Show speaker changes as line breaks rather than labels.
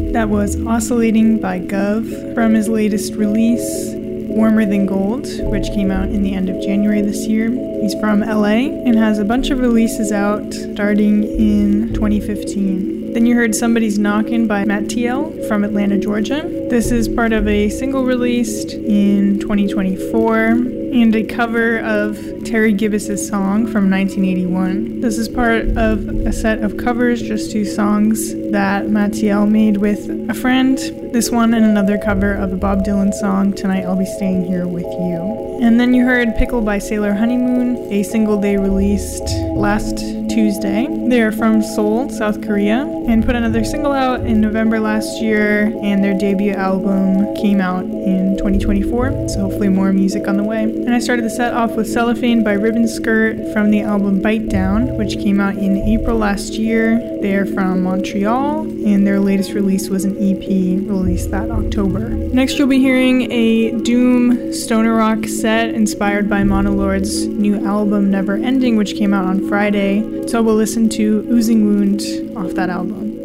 That was Oscillating by Gov from his latest release, Warmer Than Gold, which came out in the end of January this year. He's from LA and has a bunch of releases out starting in 2015. Then you heard Somebody's Knockin' by Matt TL from Atlanta, Georgia. This is part of a single released in 2024 and a cover of Terry Gibbs' song from 1981. This is part of a set of covers, just 2 songs that Mattiel made with a friend. This one and another cover of a Bob Dylan song, Tonight I'll Be Staying Here With You. And then you heard Pickle by Sailor Honeymoon, a single they released last Tuesday. They are from Seoul, South Korea, and put another single out in November last year, and their debut album came out in 2024, so hopefully more music on the way. And I started the set off with Cellophane by Ribbon Skirt from the album Bite Down, which came out in April last year. They are from Montreal, and their latest release was an EP released that October. Next you'll be hearing a doom stoner rock set inspired by Monolord's new album Never Ending, which came out on Friday. So we'll listen to Oozing Wound off that album.